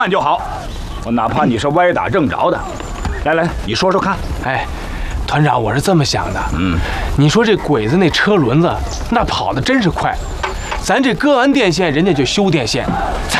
案就好。我哪怕你是歪打正着的，来，你说说看。 哎，团长，我是这么想的。你说这鬼子那车轮子那跑的真是快，咱这割完电线，人家就修电线，咱